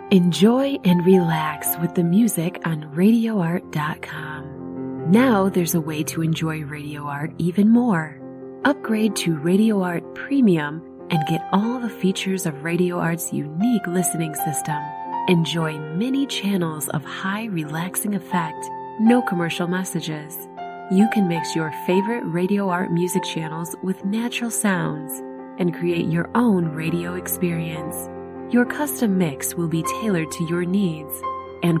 Enjoy and relax with the music on RadioArt.com. Now there's a way to enjoy Radio Art even more. Upgrade to Radio Art Premium and get all the features of Radio Art's unique listening system. Enjoy many channels of high relaxing effect, no commercial messages. You can mix your favorite Radio Art music channels with natural sounds and create your own radio experience. Your custom mix will be tailored to your needs